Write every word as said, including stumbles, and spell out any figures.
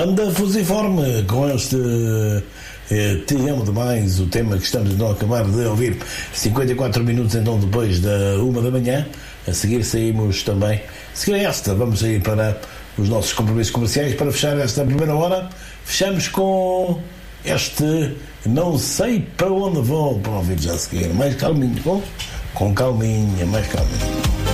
Banda Fusiforme, com este eh, Te Amo Demais, o tema que estamos então a acabar de ouvir, cinquenta e quatro minutos então depois da uma da manhã. A seguir saímos também, a seguir esta, vamos sair para os nossos compromissos comerciais para fechar esta primeira hora. Fechamos com este Não Sei Para Onde Vou, para ouvir já a seguir, mais calminho, com, com calminha, mais calminho.